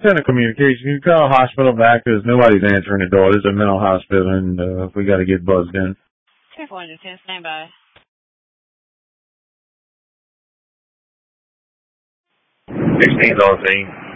Center communication. You call hospital back because nobody's answering the door. This is a mental hospital, and we got to get buzzed in. 410, stand by. 16's on scene.